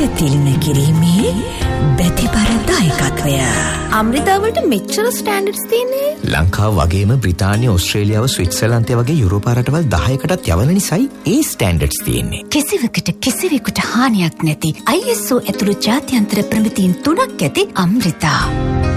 තිලින කිරීමේ බැතිබර දායකත්වය. අමෘතාවලට මෙච්චර ස්ටෑන්ඩඩ්ස් තියෙන්නේ. ලංකාව වගේම බ්‍රිතාන්‍ය, ඕස්ට්‍රේලියාව, ස්විට්සර්ලන්තය වගේ යුරෝපා රටවල් 10කටත් යවන නිසායි ඒ ස්ටෑන්ඩඩ්ස් තියෙන්නේ. කිසිවකට කිසිවෙකුට හානියක් නැති ISO ඇතුළු ජාත්‍යන්තර ප්‍රමිතීන් 3ක් ඇති අමෘතා.